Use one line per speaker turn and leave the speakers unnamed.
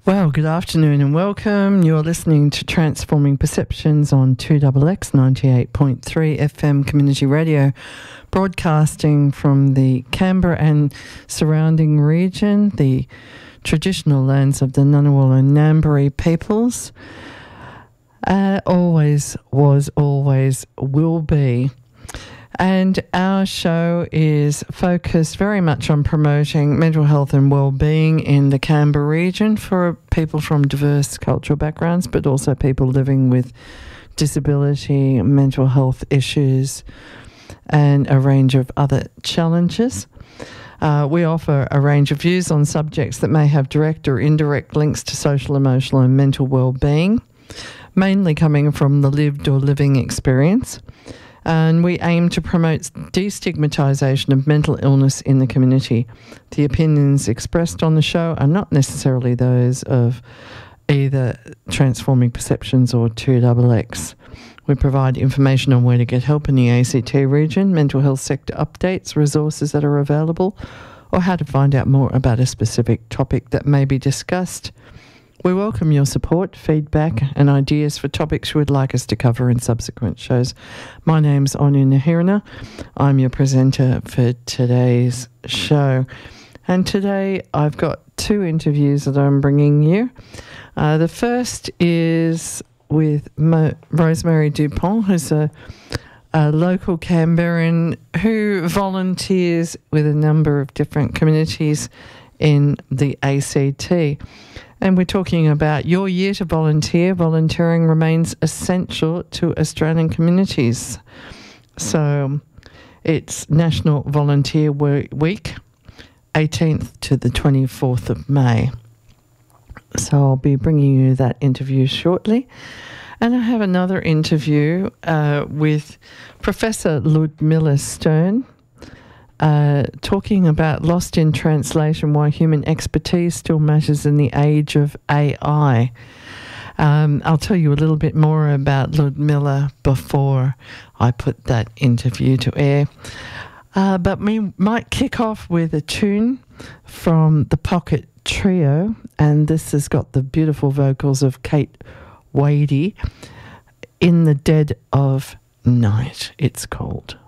Well, good afternoon and welcome. You're listening to Transforming Perceptions on 2XX 98.3 FM Community Radio, broadcasting from the Canberra and surrounding region, the traditional lands of the Ngunnawal and Ngambri peoples. Always was, always will be. And our show is focused very much on promoting mental health and well-being in the Canberra region for people from diverse cultural backgrounds, but also people living with disability, mental health issues, and a range of other challenges. We offer a range of views on subjects that may have direct or indirect links to social, emotional, and mental well-being, mainly coming from the lived or living experience. And we aim to promote destigmatisation of mental illness in the community. The opinions expressed on the show are not necessarily those of either Transforming Perceptions or 2XX. We provide information on where to get help in the ACT region, mental health sector updates, resources that are available, or how to find out more about a specific topic that may be discussed. We welcome your support, feedback and ideas for topics you would like us to cover in subsequent shows. My name's Anya Nahirana. I'm your presenter for today's show. And today I've got two interviews that I'm bringing you. The first is with Rosemary Dupont, who's a local Canberran who volunteers with a number of different communities in the ACT. And we're talking about your year to volunteer. Volunteering remains essential to Australian communities. So it's National Volunteer Week, 18th to the 24th of May. So I'll be bringing you that interview shortly. And I have another interview with Professor Ludmilla Stern, talking about Lost in Translation, why human expertise still matters in the age of AI. I'll tell you a little bit more about Ludmilla before I put that interview to air. But we might kick off with a tune from the Pocket Trio, and this has got the beautiful vocals of Kate Wadey. In the Dead of Night, it's called.